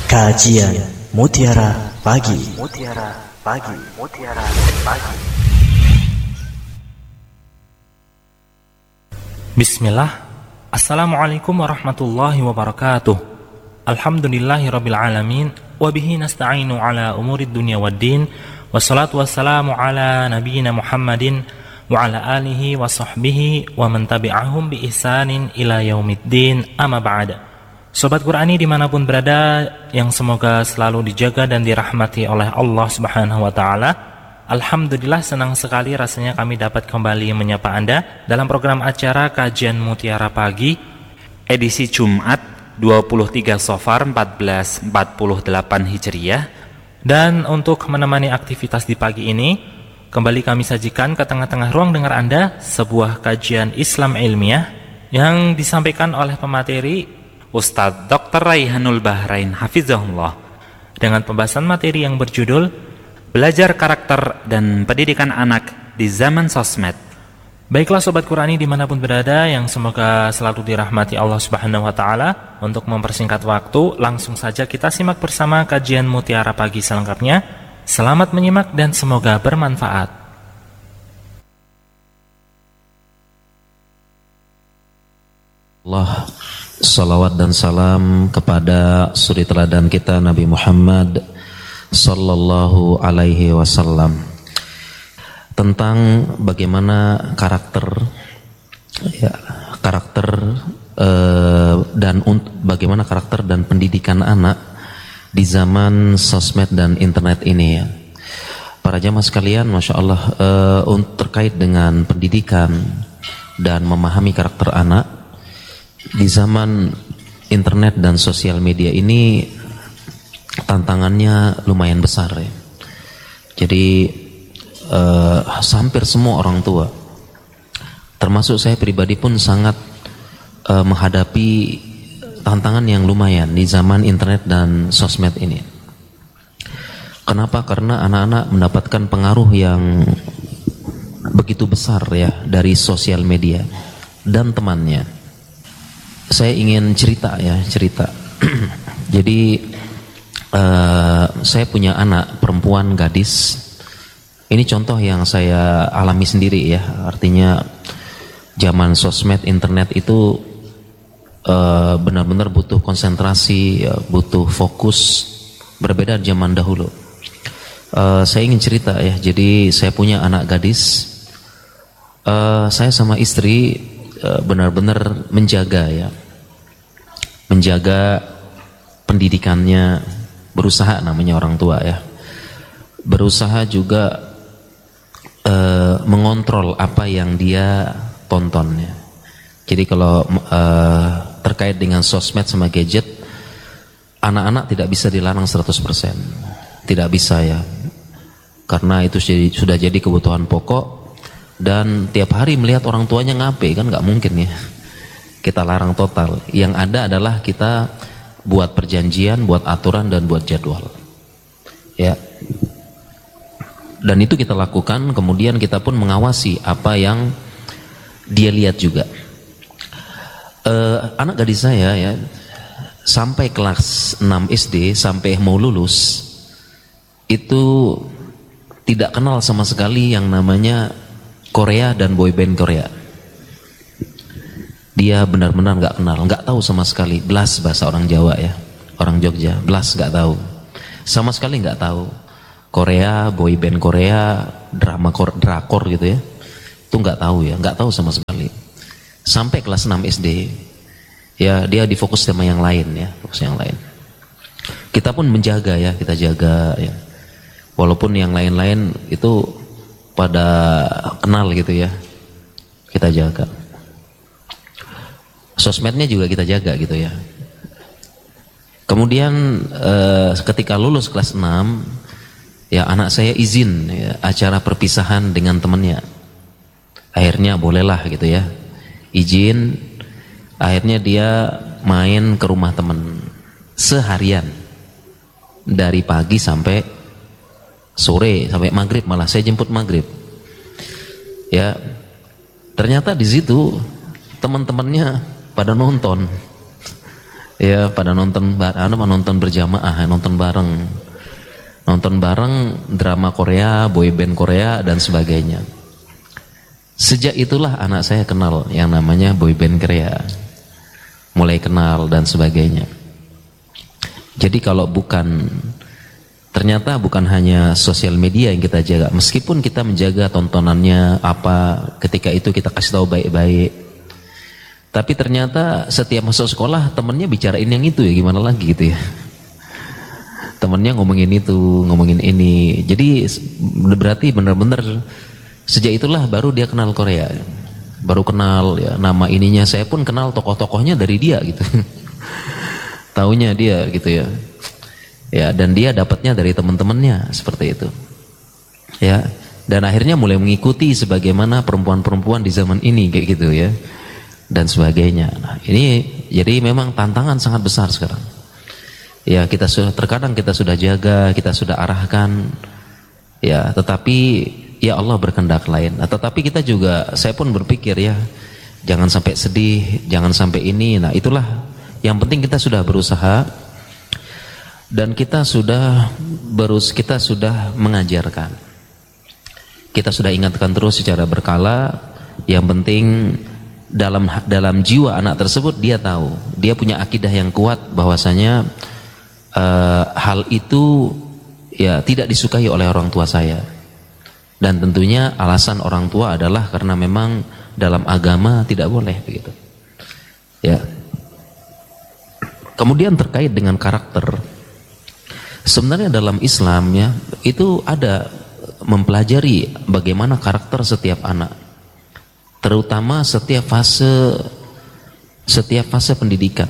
Kajian Mutiara Pagi. Bismillah. Assalamualaikum warahmatullahi wabarakatuh. Alhamdulillahirabbil alamin wa bihi nasta'inu ala umurid dunya waddin. Wassalatu wassalamu ala nabiyyina Muhammadin wa ala alihi wa sahbihi wa man tabi'ahum bi ihsanin ila yaumiddin. Amma ba'da. Sobat Qurani dimanapun berada, yang semoga selalu dijaga dan dirahmati oleh Allah Subhanahu wa Ta'ala. Alhamdulillah, senang sekali rasanya kami dapat kembali menyapa Anda dalam program acara Kajian Mutiara Pagi edisi Jumat 23 Safar 1448 Hijriah. Dan untuk menemani aktivitas di pagi ini, kembali kami sajikan ke tengah-tengah ruang dengar Anda sebuah kajian Islam ilmiah yang disampaikan oleh pemateri Ustadz Dr. Raihanul Bahrain Hafizahullah, dengan pembahasan materi yang berjudul Belajar Karakter dan Pendidikan Anak di Zaman Sosmed. Baiklah Sobat Qurani dimanapun berada, yang semoga selalu dirahmati Allah Subhanahu wa Ta'ala. Untuk mempersingkat waktu, langsung saja kita simak bersama kajian Mutiara Pagi selengkapnya. Selamat menyimak dan semoga bermanfaat. Allah, salawat dan salam kepada suri teladan kita Nabi Muhammad sallallahu alaihi wasallam, tentang bagaimana karakter bagaimana karakter dan pendidikan anak di zaman sosmed dan internet ini ya. Para jamaah sekalian, Masya Allah, terkait dengan pendidikan dan memahami karakter anak di zaman internet dan sosial media ini, tantangannya lumayan besar ya. Jadi hampir semua orang tua, termasuk saya pribadi pun sangat menghadapi tantangan yang lumayan di zaman internet dan sosmed ini. Kenapa? Karena anak-anak mendapatkan pengaruh yang begitu besar ya dari sosial media dan temannya. Saya ingin cerita. Jadi saya punya anak perempuan, gadis. Ini contoh yang saya alami sendiri ya. Artinya zaman sosmed internet itu benar-benar butuh konsentrasi, butuh fokus, berbeda zaman dahulu. Saya ingin cerita ya. Jadi saya punya anak gadis. Saya sama istri benar-benar menjaga pendidikannya, berusaha, namanya orang tua ya, berusaha juga mengontrol apa yang dia tonton ya. Jadi kalau terkait dengan sosmed sama gadget, anak-anak tidak bisa dilarang 100%, tidak bisa ya, karena itu sudah jadi kebutuhan pokok. Dan tiap hari melihat orang tuanya ngape, kan nggak mungkin ya kita larang total. Yang ada adalah kita buat perjanjian, buat aturan, dan buat jadwal ya. Dan itu kita lakukan, kemudian kita pun mengawasi apa yang dia lihat juga. Anak gadis saya ya, sampai kelas 6 SD, sampai mau lulus, itu tidak kenal sama sekali yang namanya Korea dan boyband Korea. Dia benar-benar nggak kenal, nggak tahu sama sekali. Belas bahasa orang Jawa ya, orang Jogja, belas nggak tahu, sama sekali nggak tahu. Korea, boyband Korea, drama drakor gitu ya, itu nggak tahu ya, nggak tahu sama sekali. Sampai kelas 6 SD, ya dia difokus sama yang lain ya, fokus yang lain. Kita pun menjaga ya, kita jaga ya, walaupun yang lain-lain itu pada kenal gitu ya, kita jaga. Sosmednya juga kita jaga gitu ya. Kemudian ketika lulus kelas 6 ya, anak saya izin ya, acara perpisahan dengan temannya. Akhirnya bolehlah gitu ya, izin. Akhirnya dia main ke rumah teman seharian, dari pagi sampai sore, sampai maghrib, malah saya jemput maghrib ya. Ternyata di situ teman-temannya pada nonton Ya, pada nonton berjamaah, nonton bareng drama Korea, boyband Korea dan sebagainya. Sejak itulah anak saya kenal yang namanya boyband Korea, mulai kenal dan sebagainya. Jadi kalau ternyata bukan hanya sosial media yang kita jaga, meskipun kita menjaga tontonannya apa, ketika itu kita kasih tahu baik-baik. Tapi ternyata setiap masuk sekolah temennya bicarain yang itu, ya gimana lagi gitu ya. Temennya ngomongin itu, ngomongin ini. Jadi berarti benar-benar sejak itulah baru dia kenal Korea. Baru kenal ya nama ininya. Saya pun kenal tokoh-tokohnya dari dia gitu. Taunya dia gitu ya. Ya, dan dia dapatnya dari teman-temannya seperti itu. Ya, dan akhirnya mulai mengikuti sebagaimana perempuan-perempuan di zaman ini kayak gitu ya. Dan sebagainya. Nah, ini jadi memang tantangan sangat besar sekarang. Ya, terkadang kita sudah jaga, kita sudah arahkan, ya, tetapi ya Allah berkehendak lain. Nah, tetapi kita juga, saya pun berpikir ya, jangan sampai sedih, jangan sampai ini. Nah, itulah yang penting kita sudah berusaha dan kita sudah mengajarkan. Kita sudah ingatkan terus secara berkala. Yang penting dalam jiwa anak tersebut dia tahu, dia punya akidah yang kuat bahwasanya hal itu ya tidak disukai oleh orang tua saya, dan tentunya alasan orang tua adalah karena memang dalam agama tidak boleh begitu ya. Kemudian terkait dengan karakter, sebenarnya dalam Islam ya itu ada mempelajari bagaimana karakter setiap anak, terutama setiap fase pendidikan.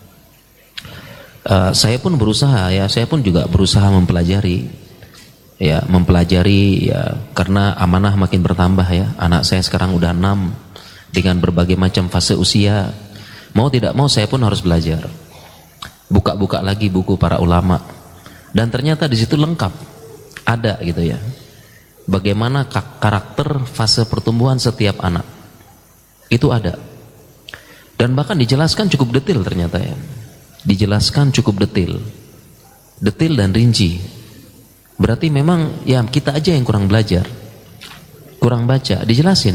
Saya pun juga berusaha mempelajari ya, karena amanah makin bertambah ya. Anak saya sekarang udah 6 dengan berbagai macam fase usia. Mau tidak mau saya pun harus belajar. Buka-buka lagi buku para ulama. Dan ternyata di situ lengkap ada gitu ya. Bagaimana karakter fase pertumbuhan setiap anak. Itu ada. Dan bahkan dijelaskan cukup detail ternyata ya. Dijelaskan cukup detail dan rinci. Berarti memang ya kita aja yang kurang belajar, kurang baca. Dijelasin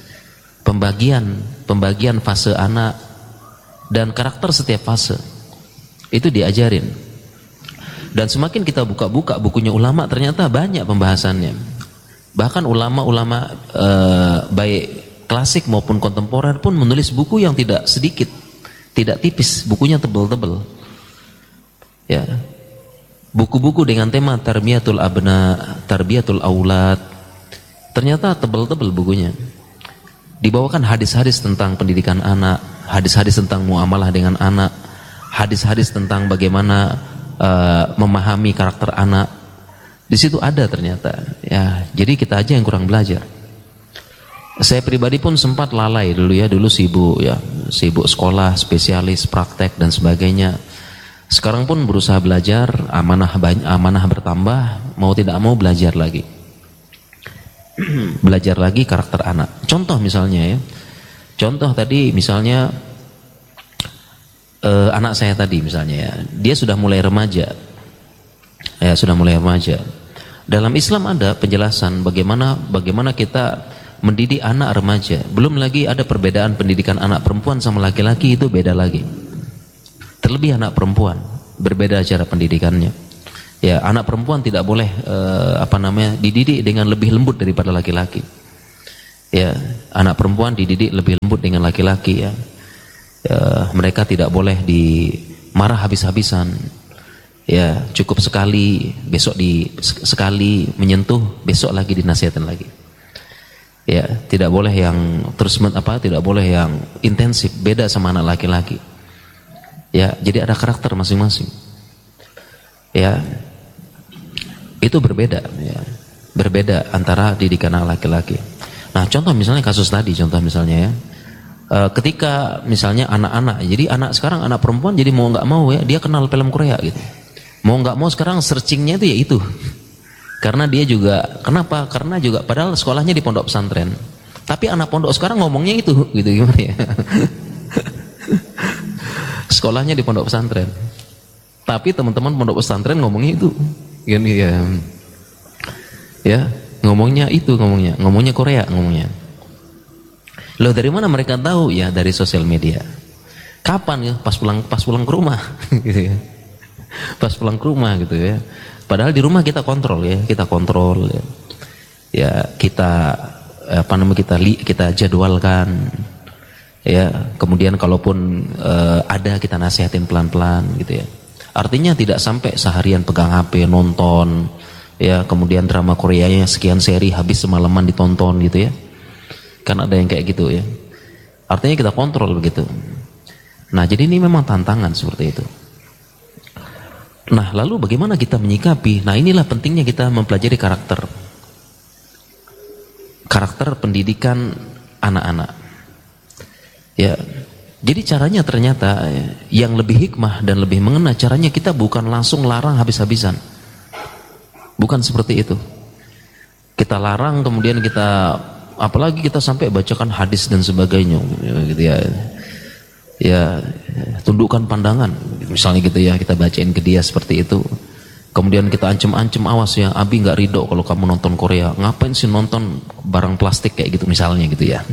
pembagian fase anak dan karakter setiap fase itu diajarin. Dan semakin kita buka-buka bukunya ulama, ternyata banyak pembahasannya. Bahkan ulama-ulama baik klasik maupun kontemporer pun menulis buku yang tidak sedikit, tidak tipis, bukunya tebal-tebal. Ya. Buku-buku dengan tema tarbiyatul abna, tarbiyatul aulad, ternyata tebal-tebal bukunya. Dibawakan hadis-hadis tentang pendidikan anak, hadis-hadis tentang muamalah dengan anak, hadis-hadis tentang bagaimana memahami karakter anak. Di situ ada ternyata. Ya, jadi kita aja yang kurang belajar. Saya pribadi pun sempat lalai dulu ya, dulu sibuk sekolah, spesialis, praktek dan sebagainya. Sekarang pun berusaha belajar, amanah bertambah, mau tidak mau belajar lagi. Belajar lagi karakter anak. Contoh misalnya ya. Contoh tadi misalnya anak saya tadi misalnya ya, dia sudah mulai remaja. Ya, sudah mulai remaja. Dalam Islam ada penjelasan bagaimana kita mendidik anak remaja. Belum lagi ada perbedaan pendidikan anak perempuan sama laki-laki, itu beda lagi. Terlebih anak perempuan, berbeda cara pendidikannya. Ya, anak perempuan tidak boleh dididik dengan lebih lembut daripada laki-laki. Ya, anak perempuan dididik lebih lembut dengan laki-laki ya. Mereka tidak boleh dimarah habis-habisan. Ya, cukup sekali, sekali menyentuh, besok lagi dinasihatin lagi. Ya, tidak boleh yang tidak boleh yang intensif, beda sama anak laki-laki. Ya, jadi ada karakter masing-masing. Ya, itu berbeda. Ya, berbeda antara didikan anak laki-laki. Nah, contoh misalnya kasus tadi, ya, ketika misalnya anak-anak, jadi sekarang anak perempuan jadi mau nggak mau ya, dia kenal film Korea gitu. Mau nggak mau sekarang searchingnya itu ya itu. Karena dia juga, kenapa? Karena juga padahal sekolahnya di pondok pesantren. Tapi anak pondok sekarang ngomongnya itu, gitu gimana ya? Sekolahnya di pondok pesantren. Tapi teman-teman pondok pesantren ngomongnya itu. Gini ya. Ya, ngomongnya Korea ngomongnya. Loh, dari mana mereka tahu? Ya dari sosial media. Kapan ya? Pas pulang ke rumah gitu ya. Pas pulang ke rumah gitu ya. Padahal di rumah kita kontrol ya, ya. Ya, kita jadwalkan. Ya, kemudian kalaupun ada kita nasihatin pelan-pelan gitu ya. Artinya tidak sampai seharian pegang HP nonton ya, kemudian drama Koreanya sekian seri habis semalaman ditonton gitu ya. Kan ada yang kayak gitu ya. Artinya kita kontrol begitu. Nah, jadi ini memang tantangan seperti itu. Nah, lalu bagaimana kita menyikapi? Nah, inilah pentingnya kita mempelajari karakter pendidikan anak-anak. Ya, jadi caranya ternyata yang lebih hikmah dan lebih mengena, caranya kita bukan langsung larang habis-habisan. Bukan seperti itu. Kita larang kemudian kita, apalagi kita sampai bacakan hadis dan sebagainya gitu ya. Ya, tundukkan pandangan misalnya gitu ya, kita bacain ke dia seperti itu. Kemudian kita ancam-ancam, awas ya, Abi nggak ridho kalau kamu nonton Korea. Ngapain sih nonton barang plastik kayak gitu misalnya gitu ya.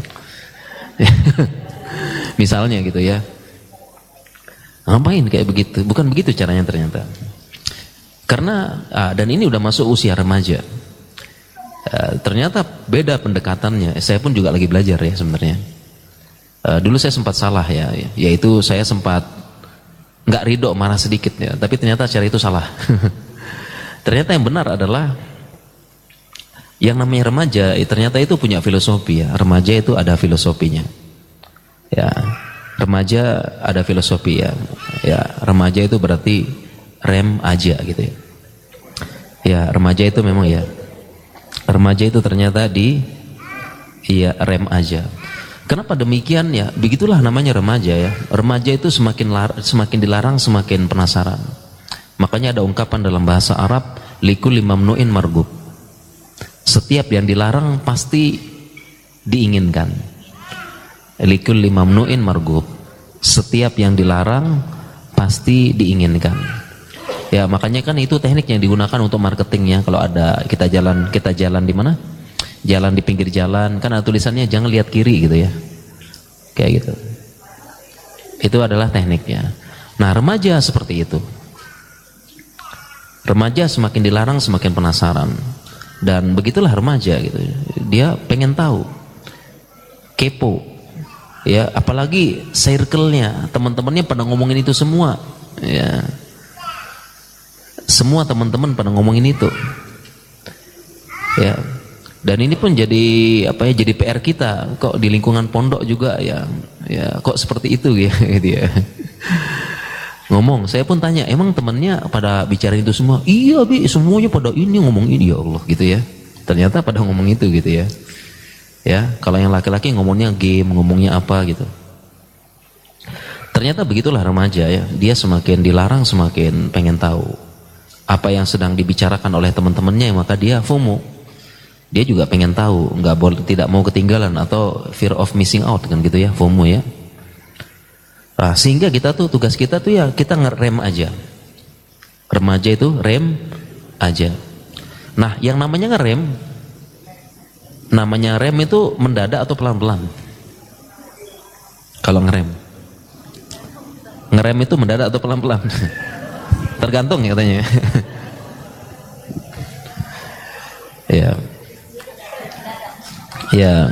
Misalnya gitu ya. Ngapain kayak begitu? Bukan begitu caranya ternyata. Karena dan ini udah masuk usia remaja. Ternyata beda pendekatannya. Saya pun juga lagi belajar ya sebenarnya. Dulu saya sempat salah ya, yaitu saya sempat nggak ridho, marah sedikit ya. Tapi ternyata cara itu salah. Ternyata yang benar adalah yang namanya remaja, ternyata itu punya filosofi ya. Remaja itu ada filosofinya. Ya, remaja ada filosofi ya. Ya, remaja itu berarti rem aja gitu ya. Ya, remaja itu memang ya. Remaja itu ternyata rem aja. Kenapa demikian ya? Begitulah namanya remaja ya. Remaja itu semakin dilarang semakin penasaran. Makanya ada ungkapan dalam bahasa Arab, likulli mamnu'in marghub. Setiap yang dilarang pasti diinginkan. Likulli mamnu'in marghub. Setiap yang dilarang pasti diinginkan. Ya, makanya kan itu teknik yang digunakan untuk marketingnya. Kalau ada kita jalan di mana? Jalan di pinggir jalan, kan ada tulisannya jangan lihat kiri gitu ya. Kayak gitu. Itu adalah tekniknya. Nah, remaja seperti itu. Remaja semakin dilarang semakin penasaran. Dan begitulah remaja gitu. Dia pengen tahu. Kepo. Ya, apalagi circle-nya, teman-temannya pada ngomongin itu semua. Ya. Semua teman-teman pada ngomongin itu. Ya. Dan ini pun jadi jadi PR kita. Kok di lingkungan pondok juga ya kok seperti itu ya gitu ya. Ngomong, saya pun tanya, emang temannya pada bicara itu semua? Iya, Bi, semuanya pada ini ngomong ini, ya Allah gitu ya. Ternyata pada ngomong itu gitu ya. Ya, kalau yang laki-laki ngomongnya game, ngomongnya apa gitu. Ternyata begitulah remaja ya. Dia semakin dilarang semakin pengen tahu apa yang sedang dibicarakan oleh teman-temannya, maka dia FOMO. Dia juga pengen tahu, tidak mau ketinggalan atau fear of missing out kan gitu ya, FOMO ya. Nah, sehingga tugas kita tuh ya kita ngerem aja. Remaja itu rem aja. Nah, yang namanya ngerem itu mendadak atau pelan-pelan? Kalau ngerem itu mendadak atau pelan-pelan? Tergantung ya katanya. Ya. Ya.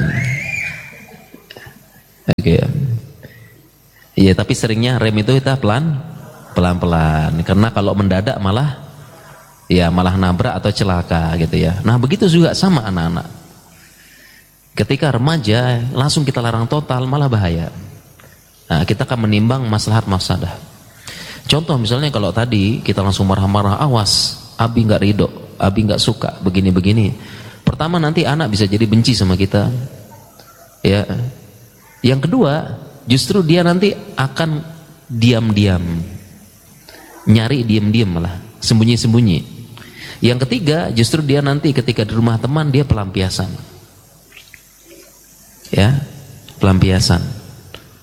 Oke. Iya, tapi seringnya rem itu kita pelan-pelan. Karena kalau mendadak malah nabrak atau celaka gitu ya. Nah, begitu juga sama anak-anak. Ketika remaja langsung kita larang total malah bahaya. Nah, kita akan menimbang maslahat mafsadah. Contoh misalnya kalau tadi kita langsung marah-marah, awas, Abi nggak ridho, Abi nggak suka begini-begini. Pertama nanti anak bisa jadi benci sama kita. Ya. Yang kedua, justru dia nanti akan diam-diam. Nyari diam-diam malah, sembunyi-sembunyi. Yang ketiga, justru dia nanti ketika di rumah teman dia pelampiasan. Ya, pelampiasan.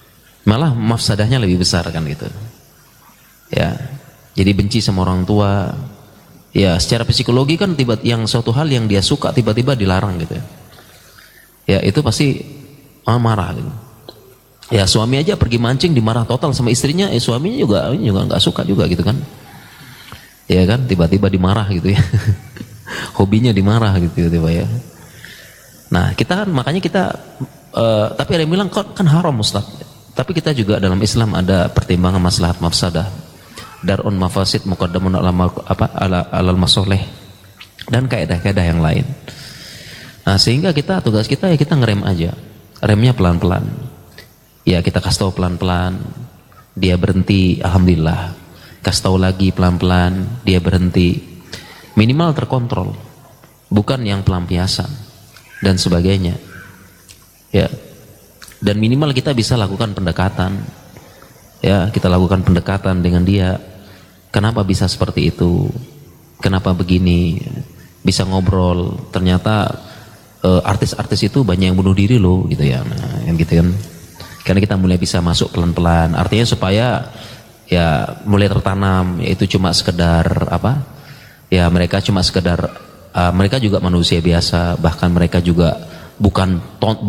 Malah mafsadahnya lebih besar kan gitu. Ya. Jadi benci sama orang tua. Ya, secara psikologi kan yang suatu hal yang dia suka tiba-tiba dilarang gitu. Ya, itu pasti marah gitu. Ya, suami aja pergi mancing dimarah total sama istrinya, suaminya juga enggak suka juga gitu kan. Ya kan, tiba-tiba dimarah gitu ya. Hobinya dimarah gitu tiba ya. Nah, kita kan makanya kita tapi ada yang bilang kan haram Ustaz. Tapi kita juga dalam Islam ada pertimbangan maslahat mafsadah. Darun mafasid muqaddamun alal masoleh, dan kaidah-kaidah yang lain. Nah, sehingga tugas kita ya kita ngerem aja. Remnya pelan-pelan. Ya, kita kasih tahu pelan-pelan, dia berhenti, alhamdulillah. Kasih tahu lagi pelan-pelan, dia berhenti. Minimal terkontrol. Bukan yang pelampiasan dan sebagainya. Ya. Dan minimal kita bisa lakukan pendekatan. Ya, kita lakukan pendekatan dengan dia. Kenapa bisa seperti itu? Kenapa begini? Bisa ngobrol. Ternyata artis-artis itu banyak yang bunuh diri loh, gitu ya. Nah, yang gitu kan. Karena kita mulai bisa masuk pelan-pelan. Artinya supaya ya mulai tertanam. Yaitu cuma sekedar apa? Ya, mereka cuma sekedar mereka juga manusia biasa. Bahkan mereka juga bukan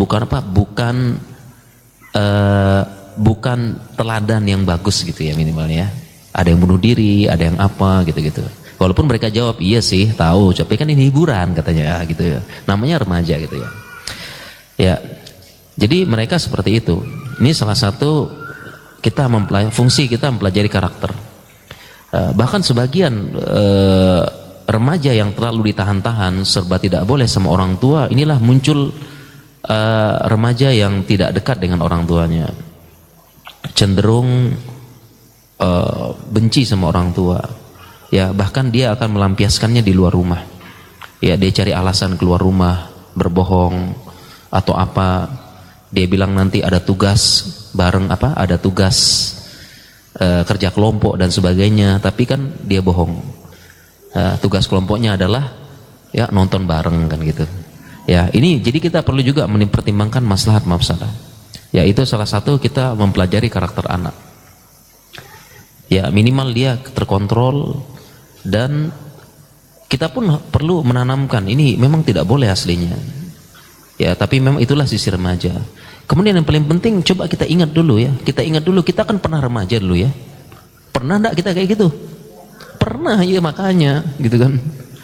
teladan yang bagus gitu ya minimal ya. Ada yang bunuh diri, ada yang apa gitu-gitu. Walaupun mereka jawab iya sih tahu, tapi kan ini hiburan katanya gitu ya. Namanya remaja gitu ya. Ya, jadi mereka seperti itu. Ini salah satu fungsi kita mempelajari karakter. Bahkan sebagian remaja yang terlalu ditahan-tahan serba tidak boleh sama orang tua, inilah muncul remaja yang tidak dekat dengan orang tuanya, cenderung benci sama orang tua. Ya, bahkan dia akan melampiaskannya di luar rumah. Ya, dia cari alasan keluar rumah, berbohong atau apa. Dia bilang nanti ada tugas bareng ada tugas kerja kelompok dan sebagainya, tapi kan dia bohong. Tugas kelompoknya adalah ya nonton bareng kan gitu. Ya, ini jadi kita perlu juga mempertimbangkan maslahat mafsadah. Ya, itu salah satu kita mempelajari karakter anak. Ya, minimal dia terkontrol, dan kita pun perlu menanamkan ini memang tidak boleh aslinya. Ya, tapi memang itulah sisi remaja. Kemudian yang paling penting coba kita ingat dulu ya. Kita kan pernah remaja dulu ya. Pernah enggak kita kayak gitu? Pernah ya, makanya gitu kan.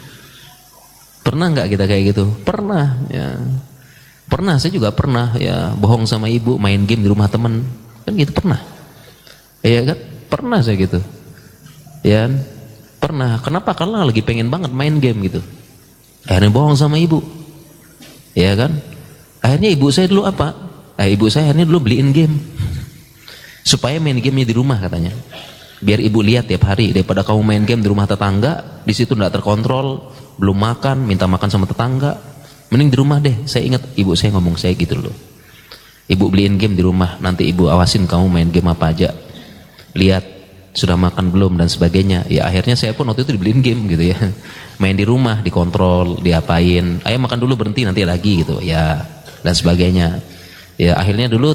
Pernah nggak kita kayak gitu? Pernah ya. Pernah, saya juga pernah ya, bohong sama ibu, main game di rumah temen. Kan gitu pernah. Iya kan? Pernah saya gitu. Ya, pernah. Kenapa? Karena lagi pengen banget main game gitu. Akhirnya bohong sama ibu. Ya kan? Akhirnya ibu saya dulu apa? Ibu saya akhirnya dulu beliin game. Supaya main gamenya di rumah katanya. Biar ibu lihat tiap hari, daripada kamu main game di rumah tetangga, di situ enggak terkontrol, belum makan, minta makan sama tetangga, mending di rumah deh. Saya ingat ibu saya ngomong saya gitu loh. Ibu beliin game di rumah, nanti ibu awasin kamu main game apa aja, lihat sudah makan belum dan sebagainya. Ya akhirnya saya pun waktu itu dibeliin game gitu ya. Main di rumah, dikontrol, diapain, ayo makan dulu berhenti nanti lagi gitu ya, dan sebagainya. Ya akhirnya dulu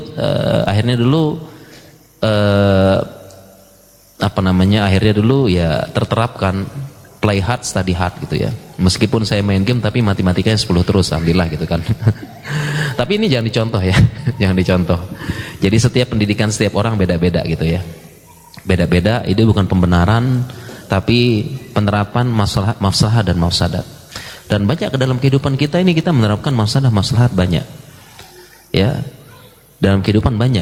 akhirnya dulu ya terterapkan play hard, study hard gitu ya. Meskipun saya main game tapi matematikanya 10 terus, alhamdulillah gitu kan. Tapi ini jangan dicontoh ya, jangan dicontoh. Jadi setiap pendidikan setiap orang beda-beda gitu ya. Beda-beda, itu bukan pembenaran, tapi penerapan maslahat dan mafsadat. Dan banyak ke dalam kehidupan kita ini kita menerapkan maslahat banyak. Ya, dalam kehidupan banyak.